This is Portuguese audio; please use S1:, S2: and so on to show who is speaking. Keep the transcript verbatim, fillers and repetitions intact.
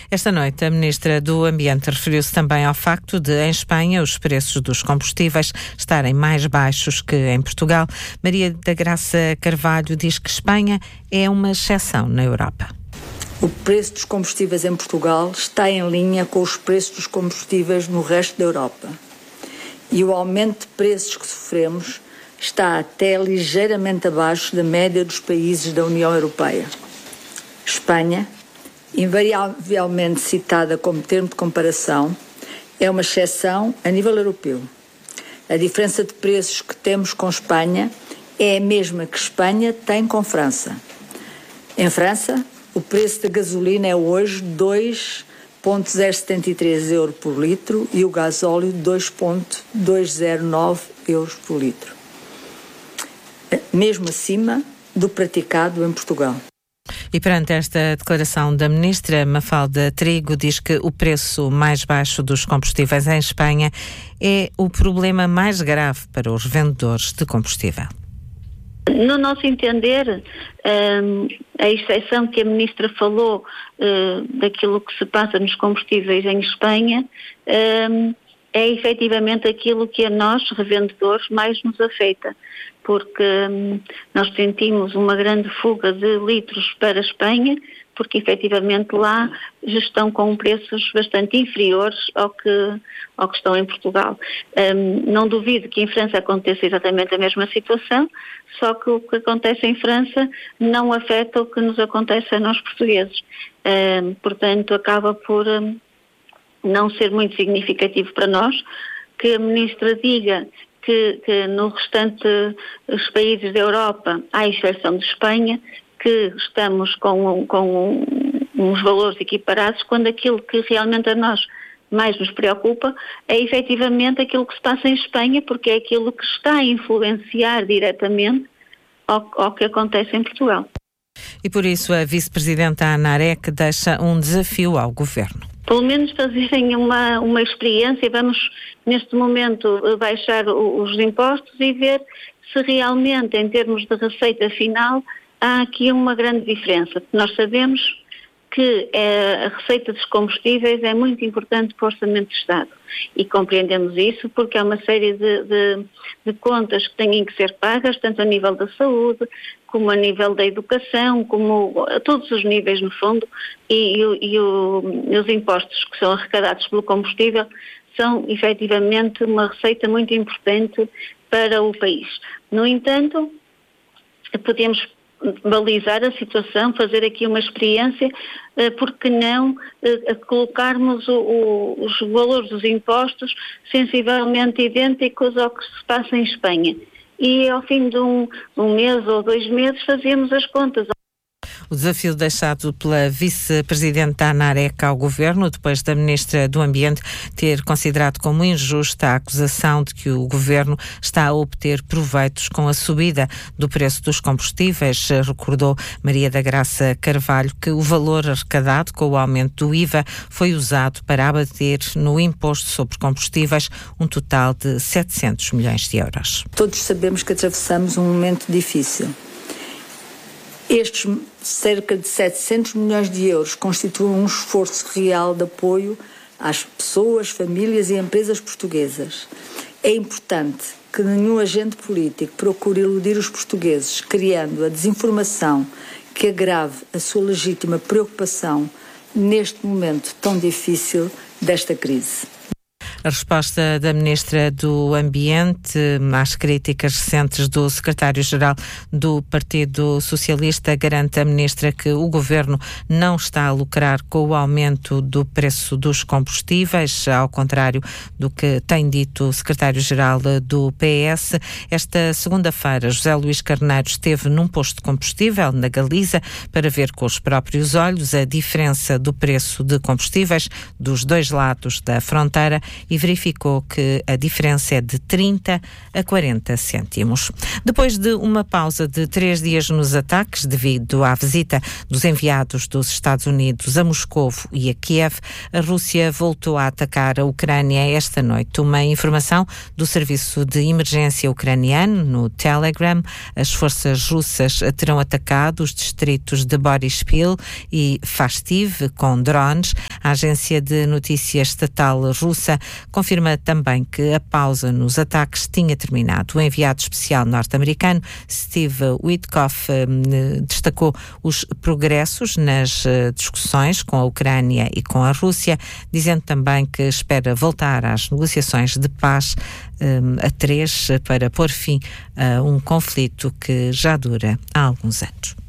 S1: Esta noite, a Ministra do Ambiente referiu-se também ao facto de, em Espanha, os preços dos combustíveis estarem mais baixos que em Portugal. Maria da Graça Carvalho diz que Espanha é uma exceção na Europa.
S2: O preço dos combustíveis em Portugal está em linha com os preços dos combustíveis no resto da Europa. E o aumento de preços que sofremos está até ligeiramente abaixo da média dos países da União Europeia. Espanha, invariavelmente citada como termo de comparação, é uma exceção a nível europeu. A diferença de preços que temos com Espanha é a mesma que Espanha tem com França. Em França, o preço da gasolina é hoje dois vírgula zero setenta e três euros por litro e o gasóleo dois vírgula duzentos e nove euros por litro. Mesmo acima do praticado em Portugal.
S1: E perante esta declaração da Ministra, Mafalda Trigo diz que o preço mais baixo dos combustíveis em Espanha é o problema mais grave para os vendedores de combustível.
S3: No nosso entender, um, a exceção que a Ministra falou uh, daquilo que se passa nos combustíveis em Espanha um, é efetivamente aquilo que a nós, revendedores, mais nos afeta, porque hum, nós sentimos uma grande fuga de litros para a Espanha, porque efetivamente lá já estão com preços bastante inferiores ao que, ao que estão em Portugal. Hum, não duvido que em França aconteça exatamente a mesma situação, só que o que acontece em França não afeta o que nos acontece a nós portugueses. Hum, portanto, acaba por hum, não ser muito significativo para nós que a Ministra diga que, que no restante dos países da Europa, à exceção de Espanha, que estamos com, com uns valores equiparados, quando aquilo que realmente a nós mais nos preocupa é efetivamente aquilo que se passa em Espanha, porque é aquilo que está a influenciar diretamente ao, ao que acontece em Portugal.
S1: E por isso a Vice-Presidenta Ana Arec deixa um desafio ao Governo.
S3: Pelo menos fazerem uma, uma experiência, vamos neste momento baixar os impostos e ver se realmente em termos de receita final há aqui uma grande diferença. Nós sabemos que é, a receita dos combustíveis é muito importante para o Orçamento do Estado e compreendemos isso porque há uma série de, de, de contas que têm que ser pagas, tanto a nível da saúde, como a nível da educação, como a todos os níveis no fundo, e, e, e, o, e os impostos que são arrecadados pelo combustível são efetivamente uma receita muito importante para o país. No entanto, podemos balizar a situação, fazer aqui uma experiência, porque não colocarmos o, o, os valores dos impostos sensivelmente idênticos ao que se passa em Espanha. E ao fim de um, um mês ou dois meses fazemos as contas.
S1: O desafio deixado pela Vice-Presidenta Ana Arec ao Governo, depois da Ministra do Ambiente ter considerado como injusta a acusação de que o Governo está a obter proveitos com a subida do preço dos combustíveis. Recordou Maria da Graça Carvalho que o valor arrecadado com o aumento do I V A foi usado para abater no imposto sobre combustíveis um total de setecentos milhões de euros.
S2: Todos sabemos que atravessamos um momento difícil. Estes cerca de setecentos milhões de euros constituem um esforço real de apoio às pessoas, famílias e empresas portuguesas. É importante que nenhum agente político procure iludir os portugueses, criando a desinformação que agrave a sua legítima preocupação neste momento tão difícil desta crise.
S1: A resposta da Ministra do Ambiente às críticas recentes do Secretário-Geral do Partido Socialista garante a Ministra que o Governo não está a lucrar com o aumento do preço dos combustíveis, ao contrário do que tem dito o Secretário-Geral do P S. Esta segunda-feira, José Luís Carneiro esteve num posto de combustível na Galiza para ver com os próprios olhos a diferença do preço de combustíveis dos dois lados da fronteira e verificou que a diferença é de trinta a quarenta cêntimos. Depois de uma pausa de três dias nos ataques, devido à visita dos enviados dos Estados Unidos a Moscovo e a Kiev, a Rússia voltou a atacar a Ucrânia esta noite. Uma informação do Serviço de Emergência Ucraniano no Telegram. As forças russas terão atacado os distritos de Boryspil e Fastiv com drones. A agência de notícias estatal russa confirma também que a pausa nos ataques tinha terminado. O enviado especial norte-americano Steve Witkoff eh, destacou os progressos nas eh, discussões com a Ucrânia e com a Rússia, dizendo também que espera voltar às negociações de paz eh, a três para pôr fim a um conflito que já dura há alguns anos.